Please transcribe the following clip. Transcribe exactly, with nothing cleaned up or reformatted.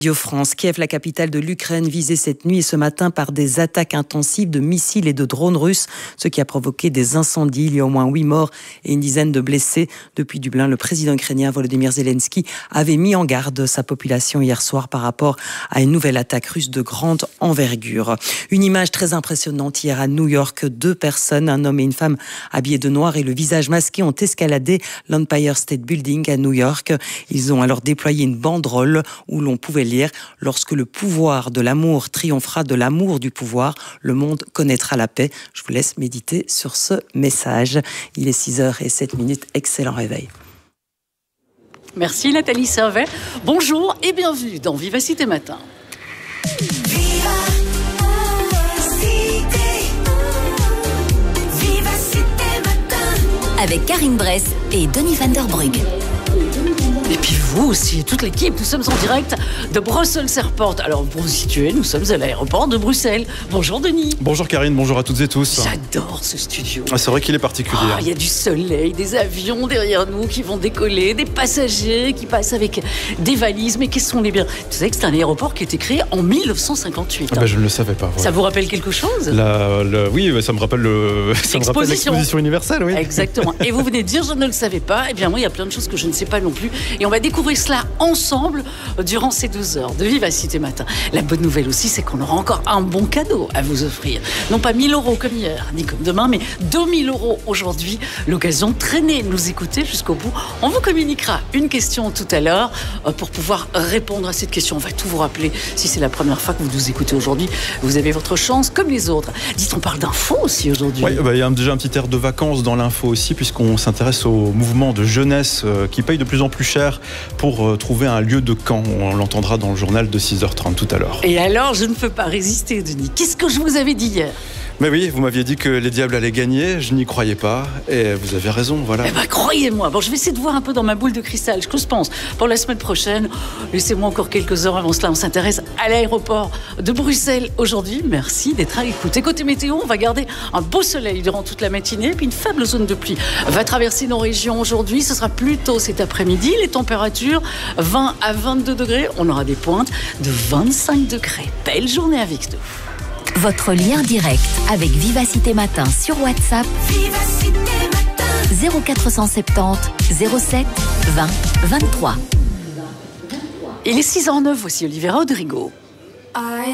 Radio France, Kiev, la capitale de l'Ukraine, visée cette nuit et ce matin par des attaques intensives de missiles et de drones russes, ce qui a provoqué des incendies. Il y a au moins huit morts et une dizaine de blessés. Depuis Dublin, le président ukrainien Volodymyr Zelensky avait mis en garde sa population hier soir par rapport à une nouvelle attaque russe de grande envergure. Une image très impressionnante hier à New York. Deux personnes, un homme et une femme habillés de noir et le visage masqué, ont escaladé l'Empire State Building à New York. Ils ont alors déployé une banderole où l'on pouvait lire « Lorsque le pouvoir de l'amour triomphera de l'amour du pouvoir, le monde connaîtra la paix ». Je vous laisse méditer sur ce message. Il est six heures zéro sept minutes. Excellent réveil. Merci Nathalie Servet. Bonjour et bienvenue dans Vivacité Matin. Avec Karine Bress et Denis van der Brugge. Et puis vous aussi, toute l'équipe, nous sommes en direct de Brussels Airport. Alors pour vous situer, nous sommes à l'aéroport de Bruxelles. Bonjour Denis. Bonjour Karine, bonjour à toutes et tous. J'adore ce studio. Ah, c'est vrai qu'il est particulier. Ah, il y a du soleil, des avions derrière nous qui vont décoller, des passagers qui passent avec des valises. Mais qu'est-ce qu'on est bien. Tu savez que c'est un aéroport qui a été créé en mille neuf cent cinquante-huit. Ah, bah, je ne le savais pas. Voilà. Ça vous rappelle quelque chose? La, le, Oui, ça me rappelle le, ça me rappelle l'exposition universelle. Oui. Exactement. Et vous venez de dire, je ne le savais pas. Eh bien moi, il y a plein de choses que je ne sais pas non plus. Et on va découvrir cela ensemble durant ces douze heures de Vivacité Matin. La bonne nouvelle aussi, c'est qu'on aura encore un bon cadeau à vous offrir. Non pas mille euros comme hier, ni comme demain, mais deux mille euros aujourd'hui. L'occasion de traîner, nous écouter jusqu'au bout. On vous communiquera une question tout à l'heure pour pouvoir répondre à cette question. On va tout vous rappeler. Si c'est la première fois que vous nous écoutez aujourd'hui, vous avez votre chance comme les autres. Dites, on parle d'info aussi aujourd'hui. Oui, bah, il y a déjà un petit air de vacances dans l'info aussi, puisqu'on s'intéresse au mouvement de jeunesse qui paye de plus en plus cher pour trouver un lieu de camp. On l'entendra dans le journal de six heures trente tout à l'heure. Et alors, je ne peux pas résister, Denis. Qu'est-ce que je vous avais dit hier ? Mais oui, vous m'aviez dit que les Diables allaient gagner, je n'y croyais pas, et vous avez raison, voilà. Eh ben, croyez-moi. Bon, je vais essayer de voir un peu dans ma boule de cristal. Je pense pour la semaine prochaine. Laissez-moi encore quelques heures avant cela. On s'intéresse à l'aéroport de Bruxelles aujourd'hui. Merci d'être à l'écoute. Et côté météo, on va garder un beau soleil durant toute la matinée, puis une faible zone de pluie va traverser nos régions aujourd'hui. Ce sera plutôt cet après-midi. Les températures vingt à vingt-deux degrés. On aura des pointes de vingt-cinq degrés. Belle journée avec nous. Votre lien direct avec Vivacité Matin sur WhatsApp. Vivacité Matin. zéro quatre cent soixante-dix zéro sept vingt vingt-trois. Il est six heures zéro neuf, voici Olivera Rodrigo.